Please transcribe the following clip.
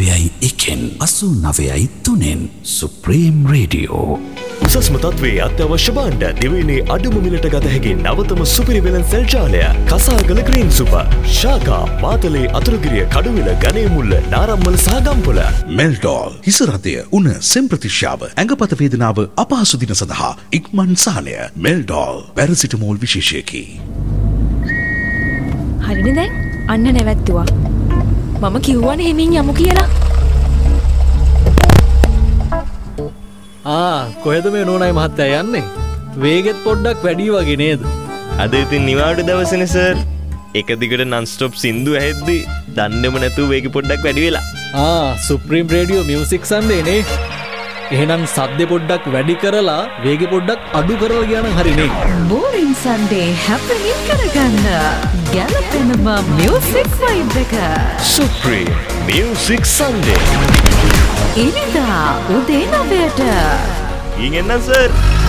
89.3 supreme radio. උසස්ම තත්ත්වයේ අත්‍යවශ්‍ය භාණ්ඩ දිවයිනේ අඩුම මිලට ගත හැකි නවතම සුපිරි වෙළඳ සෙල් ජාලය කසාගල ග්‍රීන් සුපර් ශාකා මාතලේ අතුරුගිරිය කඩුවිල ගණේමුල්ල නාරම්මල සහ ගම්පොළ. මෙල්ඩෝල් හිස රදය උණ සෙම්ප්‍රතිශ්‍යාව ඇඟපත වේදනාව අපහසු දින සඳහා ඉක්මන් සහනය. මෙල්ඩෝල් පැරසිටමෝල් විශේෂයකි. හරිනේ දැන් අන්න නැවැත්තුවා. මම කිව්වනේ හිමින් යමු කියලා. කොහෙද මේ නෝනයි මහත්තයා යන්නේ? වේගෙත් පොඩ්ඩක් වැඩි වගේ නේද? අද ඉතින් නිවාඩු දවසනේ සර්. එක දිගට නන් ස්ටොප් සින්දු ඇහෙද්දි දන්නේම නැතුව වේගෙ පොඩ්ඩක් වැඩි වෙලා. සුප්‍රීම් රේඩියෝ මියුසික් සන්ඩේ නේ. එහෙනම් සද්දේ පොඩ්ඩක් වැඩි කරලා වේගෙ පොඩ්ඩක් අඩු කරලා ගියා නම් හරිනේ. බෝරින් සන්ඩේ හැපෙනින් කරගන්න. ගැලපෙනම මියුසික් වයිබ් එක. Supreme music සන්ඩේ. ඉරිදා උදේ 9ට. ඉගෙන සර්.